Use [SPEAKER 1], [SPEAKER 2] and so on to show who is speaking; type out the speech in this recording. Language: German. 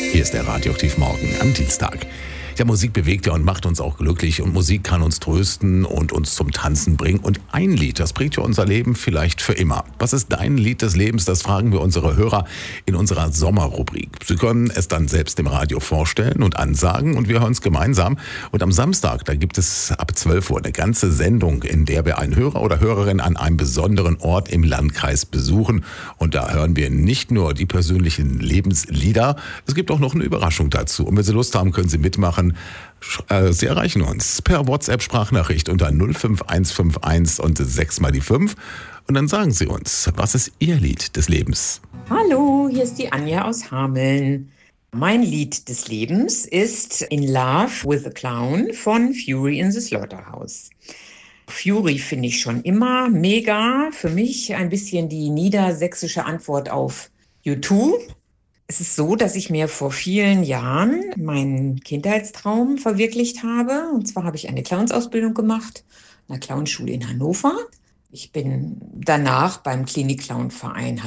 [SPEAKER 1] Hier ist der Radioaktiv Morgen am Dienstag. Ja, Musik bewegt ja und macht uns auch glücklich und Musik kann uns trösten und uns zum Tanzen bringen. Und ein Lied, das prägt ja unser Leben vielleicht für immer. Was ist dein Lied des Lebens? Das fragen wir unsere Hörer in unserer Sommerrubrik. Sie können es dann selbst im Radio vorstellen und ansagen und wir hören es gemeinsam. Und am Samstag, da gibt es ab 12 Uhr eine ganze Sendung, in der wir einen Hörer oder Hörerin an einem besonderen Ort im Landkreis besuchen. Und da hören wir nicht nur die persönlichen Lebenslieder, es gibt auch noch eine Überraschung dazu. Und wenn Sie Lust haben, können Sie mitmachen. Sie erreichen uns per WhatsApp-Sprachnachricht unter 05151 und 6 mal die 5. Und dann sagen Sie uns, was ist Ihr Lied des Lebens?
[SPEAKER 2] Hallo, hier ist die Anja aus Hameln. Mein Lied des Lebens ist In Love with a Clown von Fury in the Slaughterhouse. Fury finde ich schon immer mega. Für mich ein bisschen die niedersächsische Antwort auf U2. Es ist so, dass ich mir vor vielen Jahren meinen Kindheitstraum verwirklicht habe. Und zwar habe ich eine Clownsausbildung gemacht, an einer Clownschule in Hannover. Ich bin danach beim Klinik-Clown-Verein